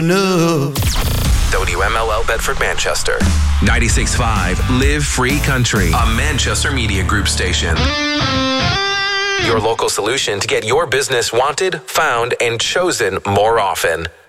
No. WMLL Bedford, Manchester. 96.5 Live Free Country, a Manchester Media Group station. Your local solution to get your business wanted, found, and chosen more often.